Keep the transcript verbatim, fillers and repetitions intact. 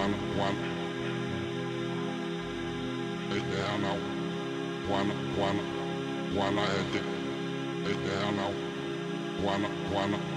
one, one, eight down now, one, one, one, I had it, eight down now, one, one.